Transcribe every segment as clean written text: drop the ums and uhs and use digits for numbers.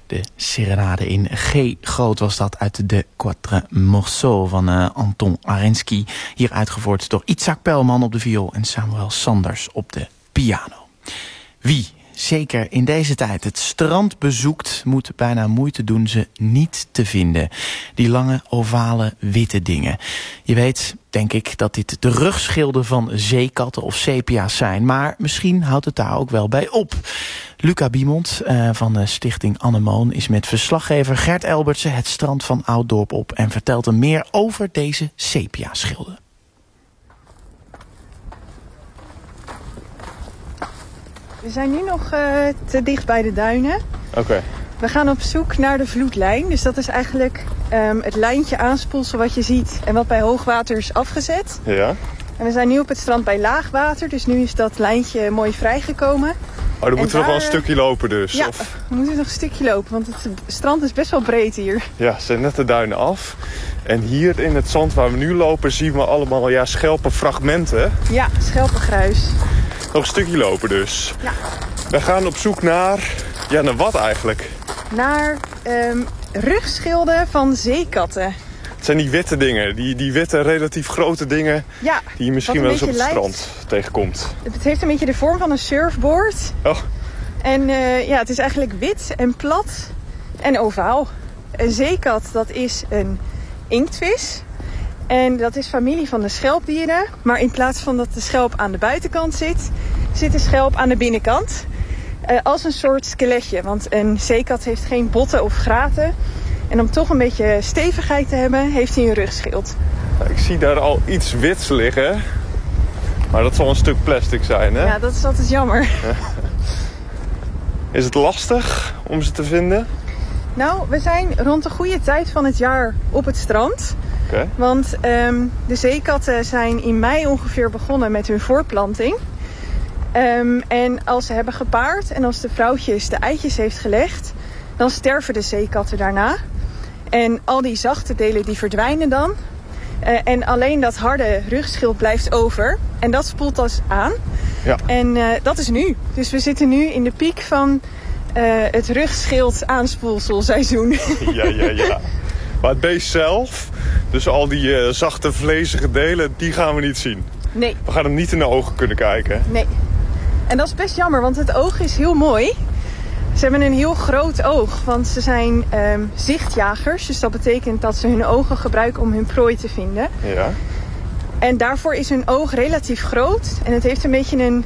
De serenade in G groot was dat uit de Quatre Morceaux van Anton Arensky. Hier uitgevoerd door Itzhak Perlman op de viool en Samuel Sanders op de piano. Wie zeker in deze tijd het strand bezoekt, moet bijna moeite doen ze niet te vinden. Die lange, ovale, witte dingen. Je weet, denk ik, dat dit de rugschilden van zeekatten of sepia's zijn. Maar misschien houdt het daar ook wel bij op. Luca Biemond van de stichting Anemoon is met verslaggever Gert Elbertsen het strand van Ouddorp op en vertelt hem meer over deze sepia-schilden. We zijn nu nog te dicht bij de duinen. Oké. We gaan op zoek naar de vloedlijn. Dus dat is eigenlijk het lijntje aanspoelsel wat je ziet en wat bij hoogwater is afgezet. Ja. En we zijn nu op het strand bij laagwater, dus nu is dat lijntje mooi vrijgekomen. Oh, dan moeten we nog wel een stukje lopen dus? Ja, of? we moeten nog een stukje lopen, want het strand is best wel breed hier. Ja, ze zijn net de duinen af. En hier in het zand waar we nu lopen zien we allemaal schelpenfragmenten. Ja, schelpengruis. Nog een stukje lopen dus. Ja. We gaan op zoek naar naar wat eigenlijk? Naar rugschilden van zeekatten. Het zijn die witte dingen, die witte relatief grote dingen die je misschien wel eens op het strand tegenkomt. Het heeft een beetje de vorm van een surfboard. Oh. En het is eigenlijk wit en plat en ovaal. Een zeekat, dat is een inktvis. En dat is familie van de schelpdieren. Maar in plaats van dat de schelp aan de buitenkant zit, zit de schelp aan de binnenkant. Als een soort skeletje. Want een zeekat heeft geen botten of graten. En om toch een beetje stevigheid te hebben, heeft hij een rugschild. Ik zie daar al iets wits liggen. Maar dat zal een stuk plastic zijn, hè? Ja, dat is altijd jammer. Is het lastig om ze te vinden? Nou, we zijn rond de goede tijd van het jaar op het strand. Okay. Want de zeekatten zijn in mei ongeveer begonnen met hun voortplanting. En als ze hebben gepaard en als de vrouwtjes de eitjes heeft gelegd, dan sterven de zeekatten daarna. En al die zachte delen die verdwijnen dan. En alleen dat harde rugschild blijft over. En dat spoelt dus aan. Ja. En dat is nu. Dus we zitten nu in de piek van het rugschild aanspoelselseizoen. Ja. Maar het beest zelf, dus al die zachte vlezige delen, die gaan we niet zien. Nee. We gaan hem niet in de ogen kunnen kijken. Nee. En dat is best jammer, want het oog is heel mooi. Ze hebben een heel groot oog, want ze zijn zichtjagers. Dus dat betekent dat ze hun ogen gebruiken om hun prooi te vinden. Ja. En daarvoor is hun oog relatief groot. En het heeft een beetje een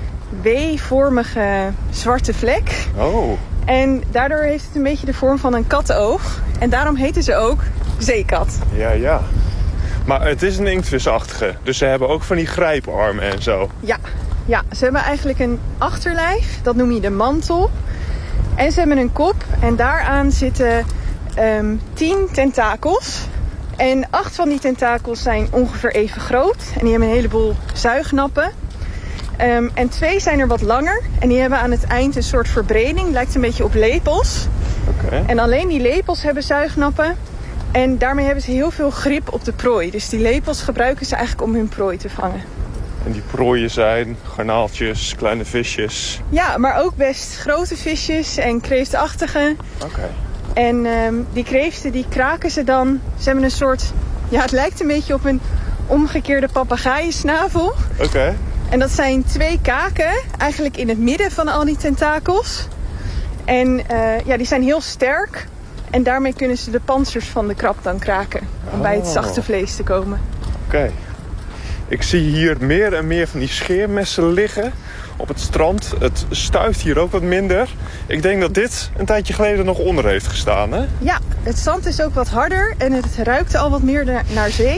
W-vormige zwarte vlek. Oh. En daardoor heeft het een beetje de vorm van een kattenoog. En daarom heten ze ook zeekat. Ja. Maar het is een inktvisachtige. Dus ze hebben ook van die grijparmen en zo. Ja, ze hebben eigenlijk een achterlijf. Dat noem je de mantel. En ze hebben een kop. En daaraan zitten 10 tentakels. En 8 van die tentakels zijn ongeveer even groot. En die hebben een heleboel zuignappen. En 2 zijn er wat langer. En die hebben aan het eind een soort verbreding. Lijkt een beetje op lepels. Okay. En alleen die lepels hebben zuignappen. En daarmee hebben ze heel veel grip op de prooi. Dus die lepels gebruiken ze eigenlijk om hun prooi te vangen. En die prooien zijn garnaaltjes, kleine visjes. Ja, maar ook best grote visjes en kreeftachtige. Oké. En die kreeften, die kraken ze dan. Ze hebben een soort, het lijkt een beetje op een omgekeerde papegaaiensnavel. Oké. En dat zijn 2 kaken, eigenlijk in het midden van al die tentakels. En die zijn heel sterk. En daarmee kunnen ze de pantsers van de krab dan kraken. Om bij het zachte vlees te komen. Oké. Ik zie hier meer en meer van die scheermessen liggen op het strand. Het stuift hier ook wat minder. Ik denk dat dit een tijdje geleden nog onder heeft gestaan, hè? Ja, het zand is ook wat harder en het ruikt al wat meer naar zee.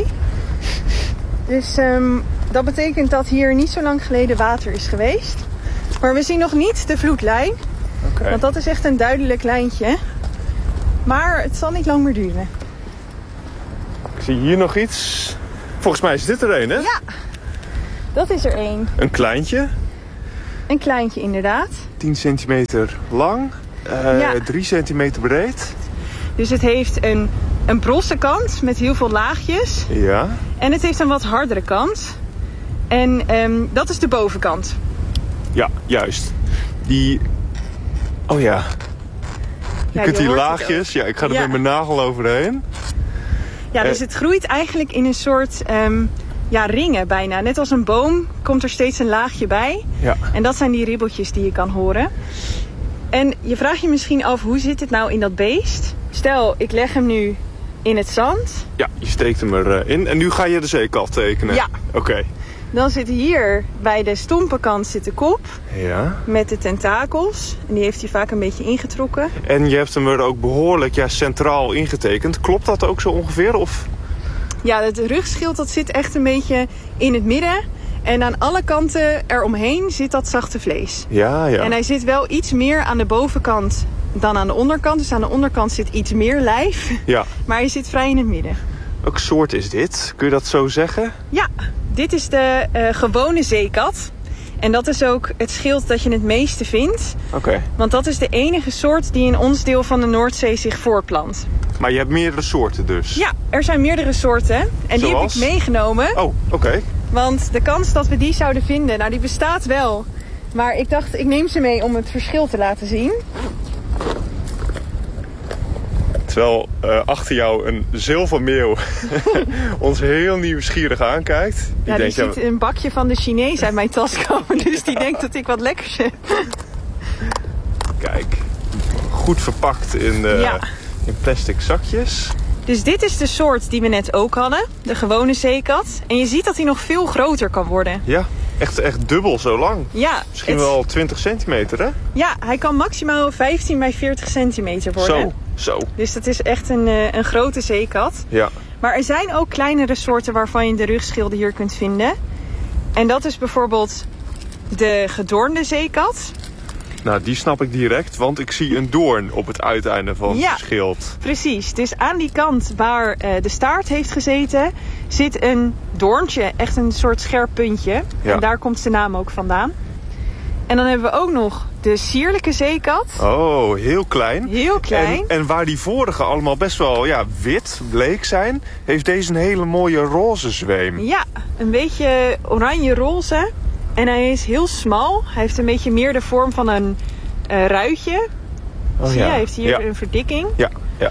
Dus dat betekent dat hier niet zo lang geleden water is geweest. Maar we zien nog niet de vloedlijn. Okay. Want dat is echt een duidelijk lijntje. Maar het zal niet lang meer duren. Ik zie hier nog iets. Volgens mij is dit er een, hè? Ja, dat is er één. Een kleintje. Een kleintje, inderdaad. 10 centimeter lang. 3 centimeter breed. Dus het heeft een brosse kant met heel veel laagjes. Ja. En het heeft een wat hardere kant. En dat is de bovenkant. Ja, juist. Die... Oh ja. Je kunt die hoort het laagjes, ook. ik ga er met mijn nagel overheen. Ja, dus het groeit eigenlijk in een soort ringen bijna. Net als een boom komt er steeds een laagje bij. Ja. En dat zijn die ribbeltjes die je kan horen. En je vraagt je misschien af, hoe zit het nou in dat beest? Stel, ik leg hem nu in het zand. Ja, je steekt hem erin. En nu ga je de zeekat tekenen? Ja. Oké. Dan zit hier bij de stompe kant zit de kop. Ja. Met de tentakels. En die heeft hij vaak een beetje ingetrokken. En je hebt hem er ook behoorlijk centraal ingetekend. Klopt dat ook zo ongeveer? Of? Ja, het rugschild dat zit echt een beetje in het midden. En aan alle kanten eromheen zit dat zachte vlees. Ja. En hij zit wel iets meer aan de bovenkant dan aan de onderkant. Dus aan de onderkant zit iets meer lijf. Ja. Maar hij zit vrij in het midden. Welke soort is dit? Kun je dat zo zeggen? Ja, dit is de gewone zeekat. En dat is ook het schild dat je het meeste vindt. Oké. Want dat is de enige soort die in ons deel van de Noordzee zich voortplant. Maar je hebt meerdere soorten dus? Ja, er zijn meerdere soorten. En die heb ik meegenomen. Oh, oké. Want de kans dat we die zouden vinden, nou die bestaat wel. Maar ik dacht, ik neem ze mee om het verschil te laten zien. Terwijl achter jou een zilvermeeuw ons heel nieuwsgierig aankijkt. Ja, die ziet een bakje van de Chinees uit mijn tas komen. Dus die denkt dat ik wat lekkers heb. Kijk, goed verpakt in plastic zakjes. Dus dit is de soort die we net ook hadden. De gewone zeekat. En je ziet dat hij nog veel groter kan worden. Ja, echt dubbel zo lang. Ja. Misschien wel 20 centimeter, hè? Ja, hij kan maximaal 15 bij 40 centimeter worden. Zo. Dus dat is echt een grote zeekat. Ja. Maar er zijn ook kleinere soorten waarvan je de rugschilden hier kunt vinden. En dat is bijvoorbeeld de gedoornde zeekat. Nou, die snap ik direct, want ik zie een doorn op het uiteinde van het schild. Precies. Dus aan die kant waar de staart heeft gezeten, zit een doorntje. Echt een soort scherp puntje. Ja. En daar komt zijn naam ook vandaan. En dan hebben we ook nog de sierlijke zeekat. Oh, heel klein. Heel klein. En waar die vorige allemaal best wel wit, bleek zijn, heeft deze een hele mooie roze zweem. Ja, een beetje oranje-roze. En hij is heel smal. Hij heeft een beetje meer de vorm van een ruitje. Oh, zie je, hij heeft hier een verdikking. Ja.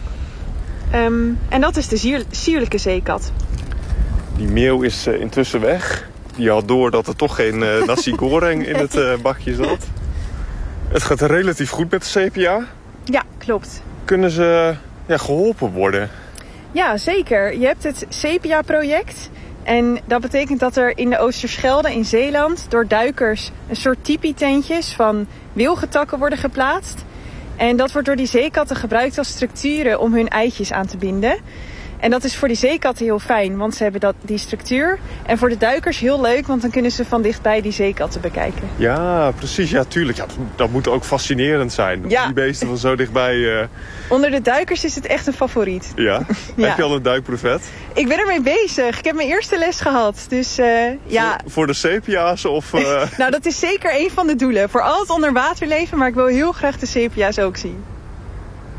En dat is de sierlijke zeekat. Die meeuw is intussen weg. Die had door dat er toch geen nasi goreng in het bakje zat. Het gaat relatief goed met de sepia. Ja, klopt. Kunnen ze geholpen worden? Ja, zeker. Je hebt het sepia-project. En dat betekent dat er in de Oosterschelde in Zeeland door duikers een soort tipi-tentjes van wilgetakken worden geplaatst. En dat wordt door die zeekatten gebruikt als structuren om hun eitjes aan te binden. En dat is voor die zeekatten heel fijn, want ze hebben die structuur. En voor de duikers heel leuk, want dan kunnen ze van dichtbij die zeekatten bekijken. Ja, precies. Ja, tuurlijk. Ja, dat moet ook fascinerend zijn. Ja. Die beesten van zo dichtbij. Onder de duikers is het echt een favoriet. Ja? Ja. Heb je al een duikbrevet? Ik ben ermee bezig. Ik heb mijn eerste les gehad. Dus ja. Voor de sepia's of... Nou, dat is zeker een van de doelen. Voor al het onderwaterleven, maar ik wil heel graag de sepia's ook zien.